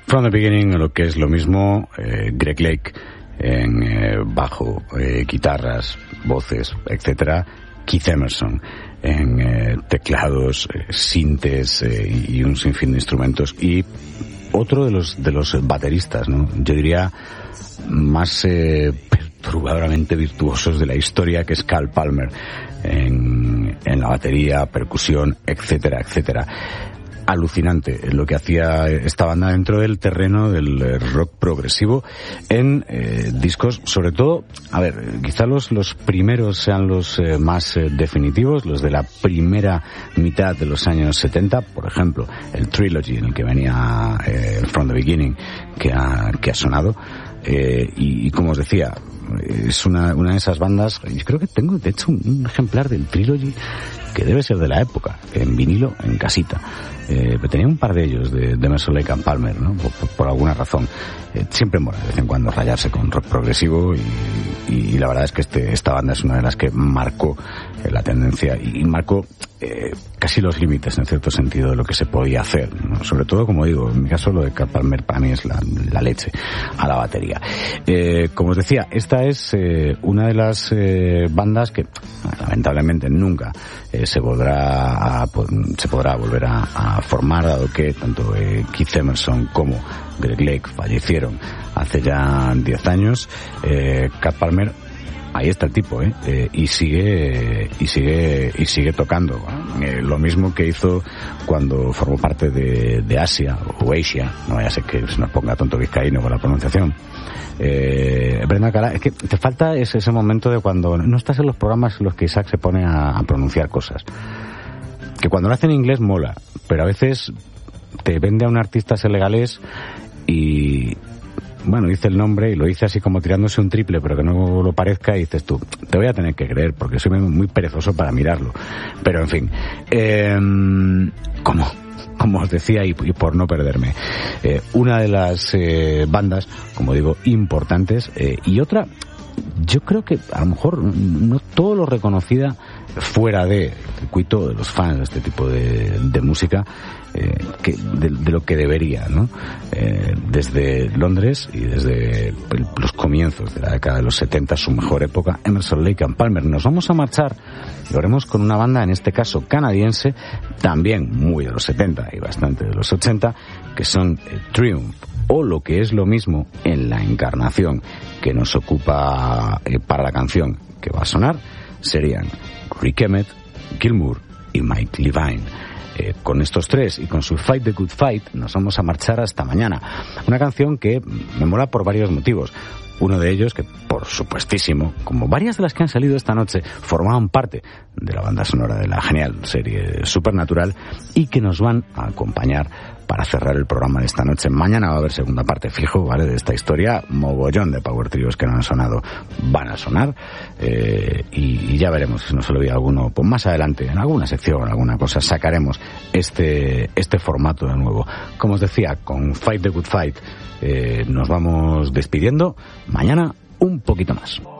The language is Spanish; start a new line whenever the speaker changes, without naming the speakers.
From the Beginning, lo que es lo mismo, Greg Lake en bajo, guitarras, voces, etcétera, Keith Emerson en teclados, sintes y un sinfín de instrumentos, y otro de los bateristas, ¿no? Yo diría más perturbadoramente virtuosos de la historia, que es Carl Palmer en la batería, percusión, etcétera, etcétera. Alucinante lo que hacía esta banda dentro del terreno del rock progresivo en discos, sobre todo, a ver, quizá los primeros sean los más definitivos, los de la primera mitad de los años 70, por ejemplo, el Trilogy en el que venía From the Beginning, que ha sonado, y como os decía, es una de esas bandas. Yo creo que tengo de hecho un ejemplar del Trilogy que debe ser de la época, en vinilo, en casita. Pero tenía un par de ellos de Emerson, Lake and Palmer, ¿no? Por alguna razón. Siempre mola de vez en cuando rayarse con rock progresivo, y la verdad es que esta banda es una de las que marcó la tendencia y marcó casi los límites, en cierto sentido, de lo que se podía hacer, ¿no? Sobre todo, como digo, en mi caso lo de Carl Palmer para mí es la leche a la batería. Como os decía, esta es una de las bandas que lamentablemente nunca se podrá volver a formar, dado que tanto Keith Emerson como Greg Lake fallecieron hace ya 10 años. Carl Palmer, ahí está el tipo, y sigue tocando. Lo mismo que hizo cuando formó parte de Asia o Asia, no vaya a ser que se nos ponga tonto vizcaíno con la pronunciación. Brenda Cara, es que te falta ese momento de cuando no estás en los programas en los que Isaac se pone a pronunciar cosas, que cuando lo hace en inglés mola, pero a veces te vende a un artista senegalés y bueno, dice el nombre y lo dice así como tirándose un triple, pero que no lo parezca, y dices tú, te voy a tener que creer porque soy muy perezoso para mirarlo. Pero en fin, como os decía, y por no perderme, una de las bandas, como digo, importantes, y otra, yo creo que a lo mejor no todo lo reconocida fuera del circuito de los fans de este tipo de música, de lo que debería, ¿no? Desde Londres y desde los comienzos de la década de los 70, su mejor época, Emerson, Lake and Palmer. Nos vamos a marchar, lo haremos con una banda, en este caso canadiense, también muy de los 70 y bastante de los 80, que son Triumph, o lo que es lo mismo, en la encarnación que nos ocupa para la canción que va a sonar, serían Rick Emmett, Gilmour y Mike Levine. Con estos tres y con su Fight the Good Fight nos vamos a marchar hasta mañana. Una canción que me mola por varios motivos. Uno de ellos que, por supuestísimo, como varias de las que han salido esta noche, formaban parte de la banda sonora de la genial serie Supernatural, y que nos van a acompañar para cerrar el programa de esta noche. Mañana va a haber segunda parte fijo, ¿vale?, de esta historia. Mogollón de power trios que no han sonado van a sonar, y ya veremos si nos olvida alguno. Pues más adelante, en alguna sección, en alguna cosa, sacaremos este formato de nuevo. Como os decía, con Fight the Good Fight nos vamos despidiendo. Mañana un poquito más.